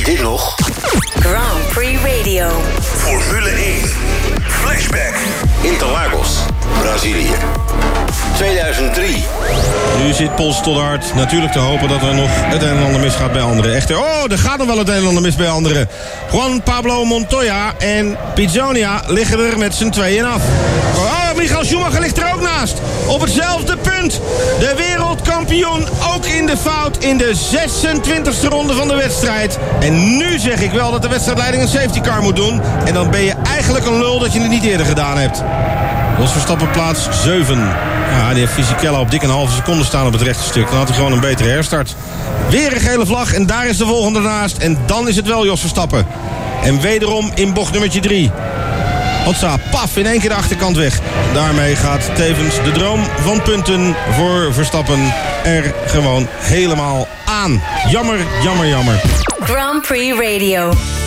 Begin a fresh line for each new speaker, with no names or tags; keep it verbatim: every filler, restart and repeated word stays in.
je dit nog?
Grand Prix Radio.
Formule één. Flashback. Interlagos, Brazilië. tweeduizend drie.
Nu zit Paul Stoddard natuurlijk te hopen dat er nog het een en ander misgaat bij anderen. Echter, oh, er gaat nog wel het een en ander mis bij anderen. Juan Pablo Montoya en Pizzonia liggen er met z'n tweeën af. Oh, Michael Schumacher ligt er ook naast. Op hetzelfde punt. De wereldkampioen ook in de fout in de zesentwintigste ronde van de wedstrijd. En nu zeg ik wel dat de wedstrijdleiding een safety car moet doen. En dan ben je eigenlijk een lul dat je het niet eerder gedaan hebt. Jos Verstappen plaats zeven. Ja, die heeft Fisichella op dik een halve seconde staan op het rechte stuk. Dan had hij gewoon een betere herstart. Weer een gele vlag en daar is de volgende naast. En dan is het wel Jos Verstappen. En wederom in bocht nummertje drie. Hotsa, paf, in één keer de achterkant weg. Daarmee gaat tevens de droom van punten voor Verstappen er gewoon helemaal aan. Jammer, jammer, jammer.
Grand Prix Radio.